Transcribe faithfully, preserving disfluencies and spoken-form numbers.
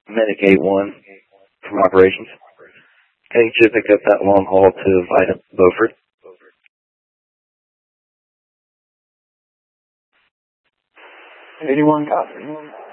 Medic eight one from operations. I think you should pick up that long haul to Vida, Beaufort. eighty-one, copy.